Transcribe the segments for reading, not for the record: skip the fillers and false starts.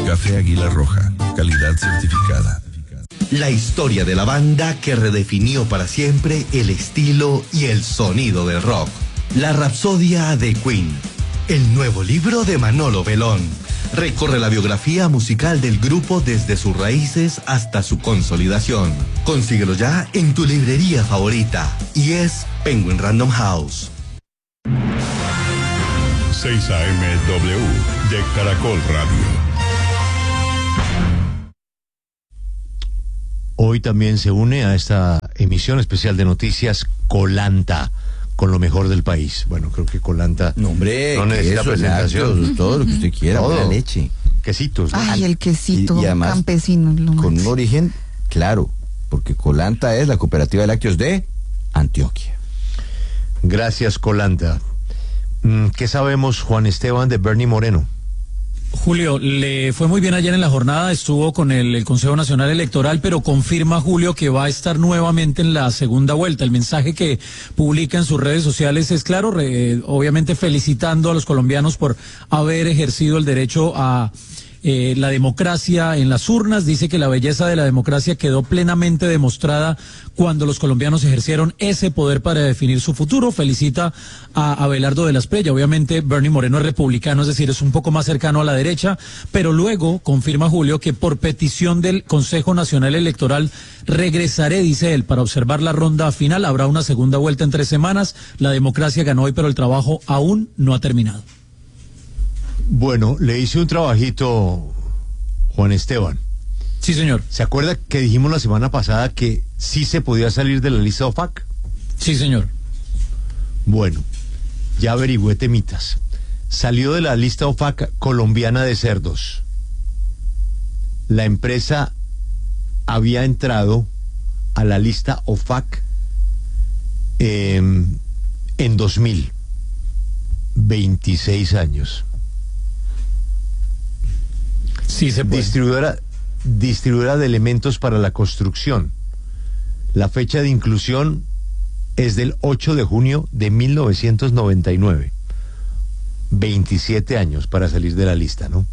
Café Águila Roja, calidad certificada. La historia de la banda que redefinió para siempre el estilo y el sonido del rock. La Rapsodia de Queen. El nuevo libro de Manolo Belón. Recorre la biografía musical del grupo desde sus raíces hasta su consolidación. Consíguelo ya en tu librería favorita. Y es Penguin Random House. 6 AM-W de Caracol Radio. Hoy también se une a esta emisión especial de noticias Colanta, con lo mejor del país. Bueno, creo que Colanta no, hombre, no necesita presentación. Lácteos, todo lo que usted quiera, todo. La leche. Quesitos, ¿no? Ay, el quesito y además, campesino. Con un origen claro, porque Colanta es la cooperativa de lácteos de Antioquia. Gracias, Colanta. ¿Qué sabemos, Juan Esteban, de Bernie Moreno? Julio, le fue muy bien ayer en la jornada, estuvo con el Consejo Nacional Electoral, pero confirma, Julio, que va a estar nuevamente en la segunda vuelta. El mensaje que publica en sus redes sociales es claro, obviamente felicitando a los colombianos por haber ejercido el derecho a la democracia en las urnas. Dice que la belleza de la democracia quedó plenamente demostrada cuando los colombianos ejercieron ese poder para definir su futuro. Felicita a Abelardo de la Espriella. Obviamente Bernie Moreno es republicano, es decir, es un poco más cercano a la derecha, pero luego confirma, Julio, que por petición del Consejo Nacional Electoral regresaré, dice él, para observar la ronda final. Habrá una segunda vuelta en 3 semanas. La democracia ganó hoy, pero el trabajo aún no ha terminado. Bueno, le hice un trabajito, Juan Esteban. Sí, señor. ¿Se acuerda que dijimos la semana pasada que sí se podía salir de la lista OFAC? Sí, señor. Bueno, ya averigüé temitas. Salió de la lista OFAC colombiana de cerdos. La empresa había entrado a la lista OFAC en 2000. 26 años. Sí, se puede. Distribuidora de elementos para la construcción. La fecha de inclusión es del 8 de junio de 1999. 27 años para salir de la lista, ¿no?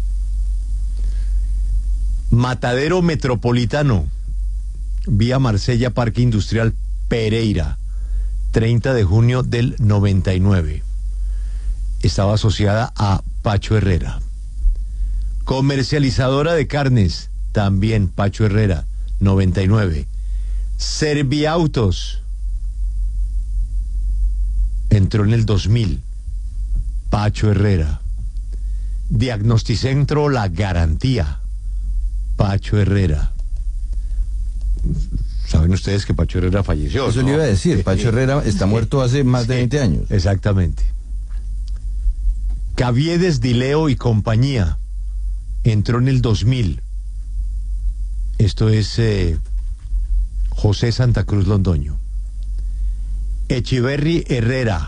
Matadero Metropolitano, vía Marsella, Parque Industrial Pereira, 30 de junio del 99. Estaba asociada a Pacho Herrera. Comercializadora de carnes, también Pacho Herrera, 99. Serviautos, entró en el 2000, Pacho Herrera. Diagnosticentro La Garantía, Pacho Herrera. Saben ustedes que Pacho Herrera falleció, eso ¿no? le iba a decir, Pacho Herrera está muerto hace más de 20 años. Exactamente. Caviedes, Dileo y compañía, entró en el 2000. Esto es José Santa Cruz Londoño. Echeverry Herrera.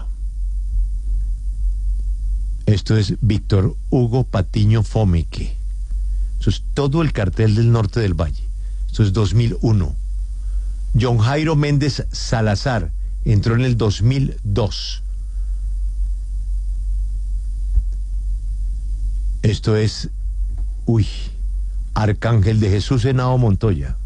Esto es Víctor Hugo Patiño Fomeque. Eso es todo el cartel del norte del Valle. Esto es 2001. John Jairo Méndez Salazar entró en el 2002. Esto es Arcángel de Jesús Henao Montoya.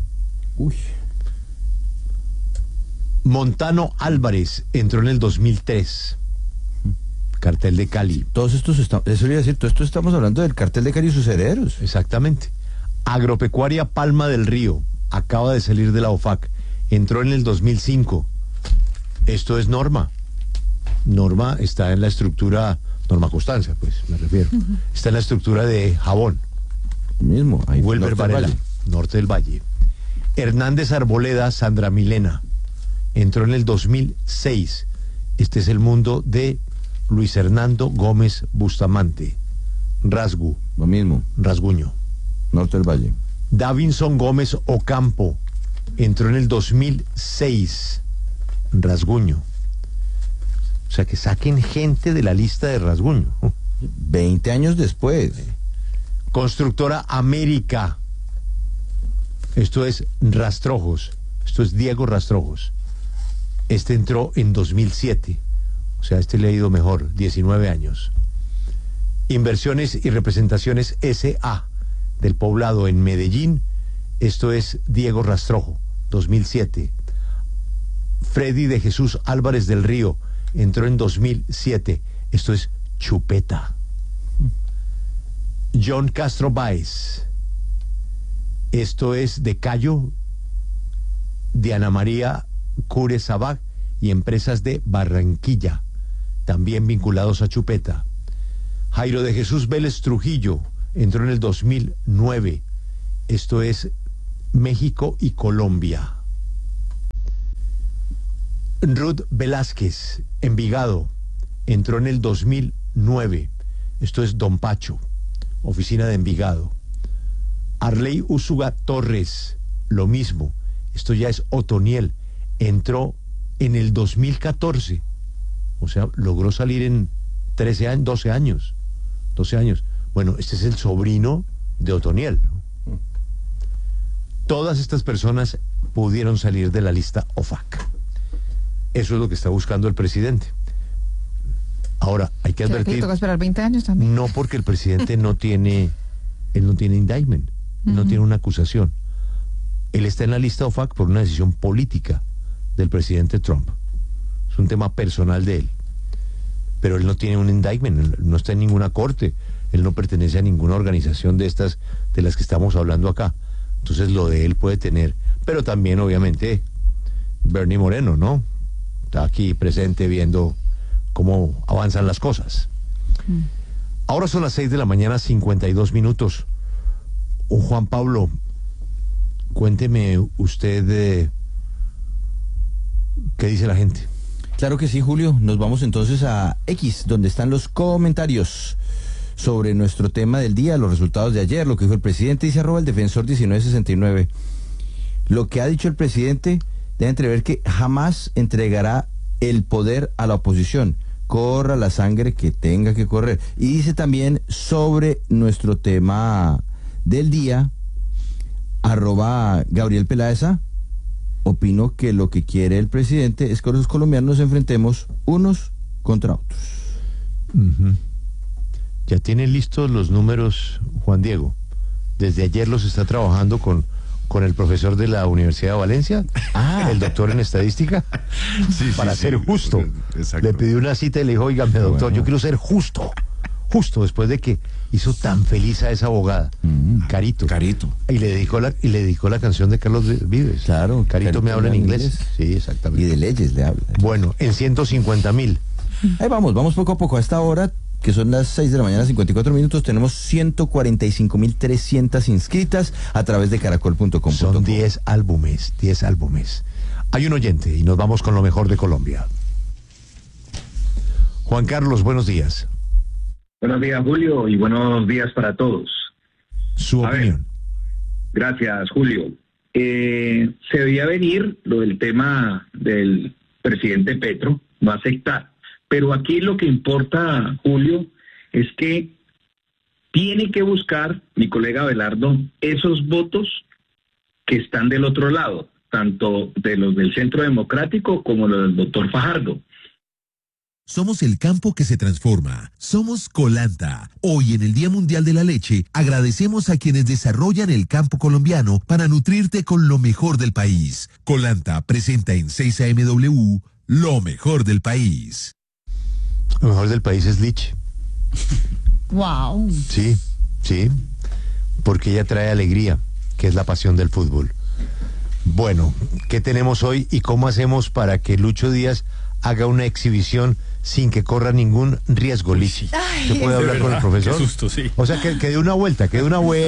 Montano Álvarez entró en el 2003. Cartel de Cali. Todos estos eso le iba a decir, todos estos estamos hablando del cartel de Cali y sus herederos. Exactamente. Agropecuaria Palma del Río, acaba de salir de la OFAC, entró en el 2005. Esto es Norma. Norma está en la estructura, Norma Constanza, pues me refiero. Está en la estructura de Jabón. Mismo, ahí. Wilber Varela, norte del Valle. Hernández Arboleda, Sandra Milena, entró en el 2006. Este es el mundo de Luis Hernando Gómez Bustamante. Rasgu. Lo mismo. Rasguño. Norte del Valle. Davinson Gómez Ocampo, entró en el 2006. Rasguño. O sea, que saquen gente de la lista de Rasguño. 20 años después. Constructora América. Esto es Rastrojos. Esto es Diego Rastrojos. Este entró en 2007. O sea, este le ha ido mejor. 19 años. Inversiones y Representaciones S.A. del Poblado en Medellín, esto es Diego Rastrojo, 2007. Freddy de Jesús Álvarez del Río entró en 2007, esto es Chupeta. John Castro Báez, esto es de Cayo, de Ana María Cure Sabac y empresas de Barranquilla, también vinculados a Chupeta. Jairo de Jesús Vélez Trujillo entró en el 2009, esto es México y Colombia. Ruth Velázquez, Envigado, entró en el 2009, esto es Don Pacho, oficina de Envigado. Arley Úsuga Torres, lo mismo, esto ya es Otoniel, entró en el 2014, o sea, logró salir en 13 años, 12 años. Bueno, este es el sobrino de Otoniel, ¿no? Todas estas personas pudieron salir de la lista OFAC. Eso es lo que está buscando el presidente. Ahora, hay que advertir... ¿Que toca esperar 20 años también? No, porque el presidente no tiene indictment, no tiene una acusación. Él está en la lista OFAC por una decisión política del presidente Trump. Es un tema personal de él. Pero él no tiene un indictment, no está en ninguna corte, él no pertenece a ninguna organización de estas de las que estamos hablando acá. Entonces lo de él puede tener, pero también obviamente Bernie Moreno, ¿no? Está aquí presente viendo cómo avanzan las cosas. Ahora son las 6 de la mañana, 52 minutos. Juan Pablo, cuénteme usted qué dice la gente. Claro que sí, Julio. Nos vamos entonces a X, donde están los comentarios sobre nuestro tema del día, los resultados de ayer, lo que dijo el presidente. Dice @ el defensor 1969. Lo que ha dicho el presidente debe entrever que jamás entregará el poder a la oposición. Corra la sangre que tenga que correr. Y dice también sobre nuestro tema del día, @ Gabriel Peláeza. Opino que lo que quiere el presidente es que los colombianos nos enfrentemos unos contra otros. Ya tienen listos los números, Juan Diego. Desde ayer los está trabajando con el profesor de la Universidad de Valencia, el doctor en estadística, para ser justo. Exacto. Le pidió una cita y le dijo, oígame, doctor, yo quiero ser justo después de que hizo tan feliz a esa abogada, Carito. Y le dedicó la canción de Carlos Vives. Claro. Carito me habla en inglés. Sí, exactamente. Y de leyes le habla. Bueno, en 150,000. Ahí vamos poco a poco. A esta hora, que son las 6 de la mañana, 54 minutos, tenemos 145.300 inscritas a través de caracol.com. Son 10 álbumes. Hay un oyente y nos vamos con lo mejor de Colombia. Juan Carlos, buenos días. Buenos días, Julio, y buenos días para todos. Su opinión. Gracias, Julio. Se veía venir lo del tema del presidente Petro, va a aceptar. Pero aquí lo que importa, Julio, es que tiene que buscar, mi colega Abelardo, esos votos que están del otro lado, tanto de los del Centro Democrático como los del doctor Fajardo. Somos el campo que se transforma. Somos Colanta. Hoy, en el Día Mundial de la Leche, agradecemos a quienes desarrollan el campo colombiano para nutrirte con lo mejor del país. Colanta presenta en 6 AMW lo mejor del país. Lo mejor del país es Lich. Wow. Sí, porque ella trae alegría, que es la pasión del fútbol. Bueno, ¿qué tenemos hoy y cómo hacemos para que Lucho Díaz haga una exhibición sin que corra ningún riesgo, Lichi? ¿Se puede hablar con el profesor? Qué susto, sí. O sea, que dé una vuelta, Sí.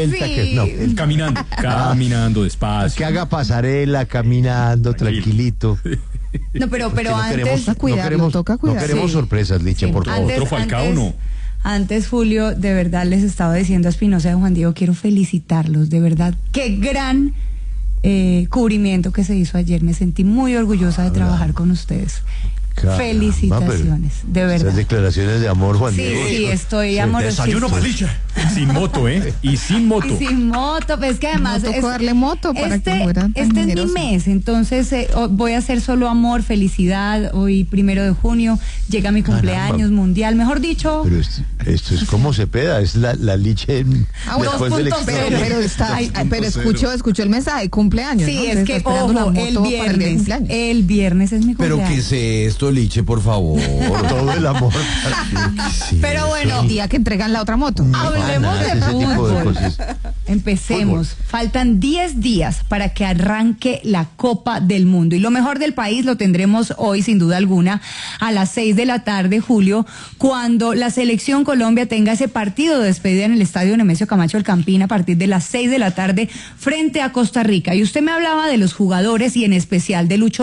Caminando despacio. Que haga pasarela, caminando, tranquilito. No, pero No antes... Toca cuidarlo. No queremos Sí. sorpresas, Liche, Sí. por favor. Otro Falcao, ¿no? Antes, Julio, de verdad les estaba diciendo a Espinosa y a Juan Diego, quiero felicitarlos, de verdad. Qué gran cubrimiento que se hizo ayer. Me sentí muy orgullosa de trabajar con ustedes. Caramba, Felicitaciones, de Esas verdad. declaraciones de amor, Juan Sí, Diego. sí, estoy amorosísima. Desayuno Malicha. Sin moto, ¿eh? Y sin moto. Y sin moto, pues es que además... No tocó darle moto para que fuera tan Este es mi generosa. mes, entonces voy a hacer solo amor, felicidad. Hoy 1 de junio llega mi cumpleaños mundial, mejor dicho, Pero Esto es como Cepeda, es la liche después del extremo. Pero escuchó el mensaje, cumpleaños. Sí, ¿no? es que esperando la ojo, moto el para día de viernes. cumpleaños. El viernes es mi Pero cumpleaños. ¿qué es esto, Liche, por favor? Todo el amor. Pero bueno, El día que entregan la otra moto. hablemos de Ese tipo de fútbol. cosas. Empecemos. Faltan 10 días para que arranque la Copa del Mundo. Y lo mejor del país lo tendremos hoy, sin duda alguna, a las 6 de la tarde, Julio, cuando la selección Colombia tenga ese partido de despedida en el estadio Nemesio Camacho del Campín a partir de las 6 de la tarde frente a Costa Rica. Y usted me hablaba de los jugadores y en especial de Lucho